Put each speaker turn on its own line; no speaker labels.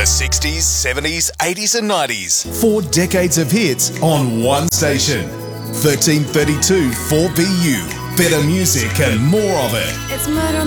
60s, 70s, 80s and 90s. 4 decades of hits on one station. 1332 4BU. Better music and more of it.
It's murder